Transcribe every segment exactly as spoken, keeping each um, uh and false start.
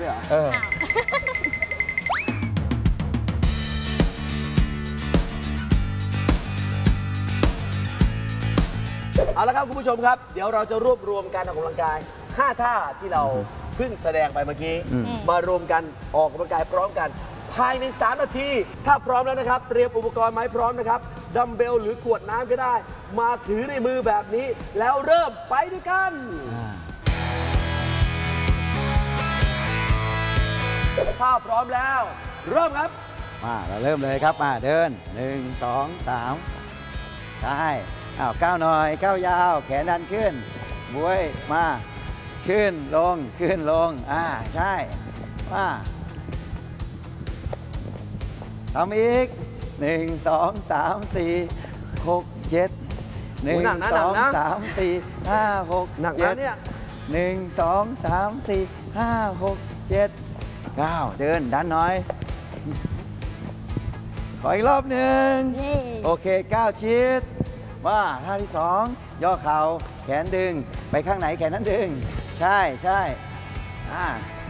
ด้วยเหรอเออเอาละครับคุณผู้ชมครับเดี๋ยวเราจะรวบรวมการออกกำลังกายห้าท่าที่เราเพิ่งแสดงไปเมื่อกี้มารวมกันออกกำลังกายพร้อมกันภายในสามนาทีถ้าพร้อมแล้วนะครับเตรียมอุปกรณ์ไม้พร้อมนะครับดัมเบลหรือขวดน้ำก็ได้มาถือในมือแบบนี้แล้วเริ่มไปด้วยกันถ้าพร้อมแล้วเริ่มครับมาเราเริ่มเลยครับมาเดินหนึ่งสองสามใช่อ้าวก้าวหน่อยก้าวยาวแขนดันขึ้นบวยมาขึ้นลงขึ้นลงอ่าใช่มาทำอีกหนึ่งสองสามสี่หกเจ็ดหนึ่งสองสามสี่ห้าหกเจ็ดหนึ่งสองสามสี่ห้าหกเจ็ดเก้าเดินดันหน่อยขออีกรอบหนึ่งโอเคเก้าชิดว่าท่าที่สองย่อเข่าแขนดึงไปข้างไหนแขนนั้นดึงใช่ใช่อ่า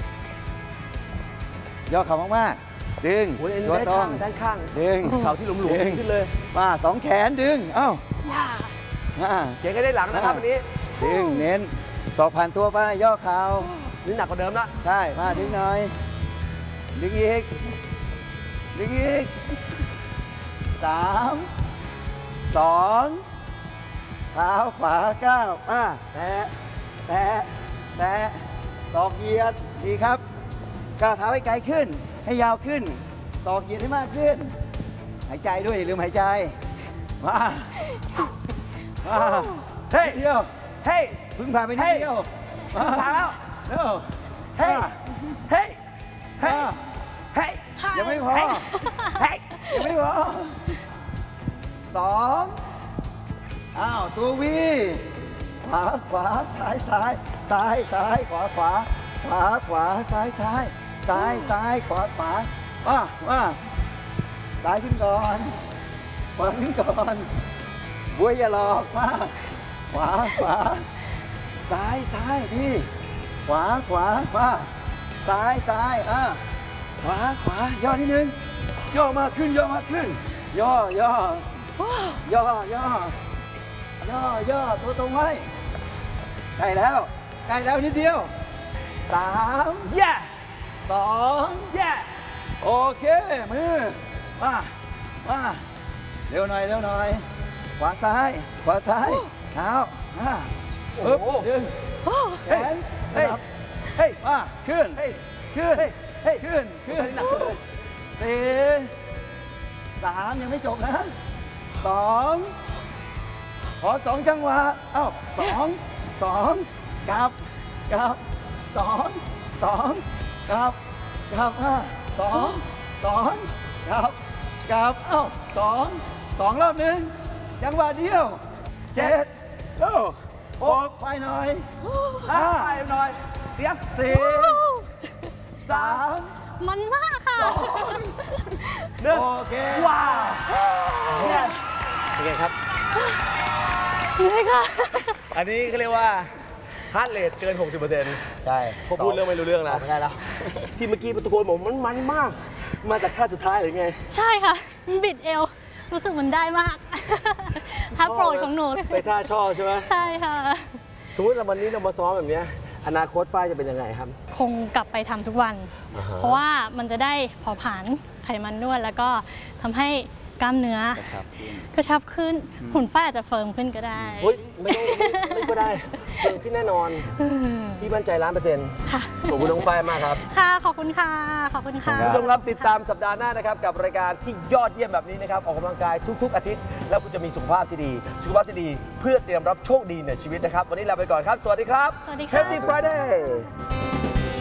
ย่อเข่ามากๆดึงตัวตรงด้านข้างดึงเข่าที่หลุมๆขึ้นเลยมาสองแขนดึงเอ้าเก่งก็ได้หลังนะครับวันนี้ดึงเน้นศอกผ่านตัวไปย่อเข่านี่หนักกว่าเดิมละใช่มาดึงหน่อยดึงอีกดึงอีกสามสองเท้าขวาก้าวมาแตะแตะแตะศอกเหยียดดีครับก้าวเท้าให้ไกลขึ้นให้ยาวขึ้นศอกเหยียดให้มากขึ้นหายใจด้วยอย่าลืมหายใจมามาเฮ้ยเดียวเฮ้ยพึ่งผ่านไปนิดเดียวมาแล้วเร็วเฮ้ยเฮ้ยเฮ้ยเฮ้ยยังไม่พอเฮ้ยยังไม่พอสองอ้าวตัววีขวาขวาซ้ายซ้ายซ้ายซ้ายขวาขวาขวาขวาซ้ายซ้ายซ้ายซ้ายขวาขวาว่าว่าซ้ายขึ้นก่อนขวาขึ้นก่อนบุ้ยอย่าหลอกมาขวาขวาซ้ายซ้ายดีขวาขวามาซ้ายซ้ายอ่ะขวาขวาย่อนิดนึงย่อมาขึ้นย่อมาขึ้นย่อย่อย่อย่อย่อย่อตัวตรงไว้ใกล้แล้วใกล้แล้วนิดเดียวสามแย่สองแย่โอเคมือมามาเร็วหน่อยเร็วหน่อยขวาซ้ายขวาซ้ายเท้ามาปึ๊บดึงแขนเฮ้ยเฮ้ยมาขึ้นขึ้นเฮ้ยขึ้นขึ้นสี่สามยังไม่จบนะสองขอสองจังหวะเอ้าสองสองกลับกลับสองสองกลับกลับห้าสองสองกลับกลับเอ้าสองสองรอบหนึ่งจังหวะเดียวเจ็ดโอ้หกไปหน่อยห้าไปหน่อยเสียงสี่สามมันมากค่ะโอเคว้าวโอเคครับเลยค่ะอันนี้เขาเรียกว่าฮาร์ดเรทเกิน หกสิบเปอร์เซ็นต์ใช่พอพูดเรื่องไม่รู้เรื่องแล้วไม่ได้แล้วที่เมื่อกี้ประตูโกนผมมันมันมากมาจากท่าสุดท้ายหรือไงใช่ค่ะบิดเอวรู้สึกมันได้มากท่าโปรดของหนูไปท่าชอบใช่ไหมใช่ค่ะสมมติวันนี้เรามาซ้อมแบบนี้อนาคตฝ้ายจะเป็นยังไงครับคงกลับไปทำทุกวัน uh-huh. เพราะว่ามันจะได้เผาผลาญไขมันนวดแล้วก็ทำให้กล้ามเนื้อกระชับขึ้นหุ่นฝ้ายอาจจะเฟิร์มขึ้นก็ได้เฮ้ยไม่ต้องไม่ก็ได้เฟิร์มขึ้นแน่นอนพี่มั่นใจล้านเปอร์เซ็นต์ค่ะขอบคุณน้องฝ้ายมากครับค่ะขอบคุณค่ะขอบคุณค่ะคุณผู้ชมครับติดตามสัปดาห์หน้านะครับกับรายการที่ยอดเยี่ยมแบบนี้นะครับออกกำลังกายทุกๆอาทิตย์แล้วคุณจะมีสุขภาพที่ดีสุขภาพที่ดีเพื่อเตรียมรับโชคดีในชีวิตนะครับวันนี้ลาไปก่อนครับสวัสดีครับสวัสดีค่ะ Happy Friday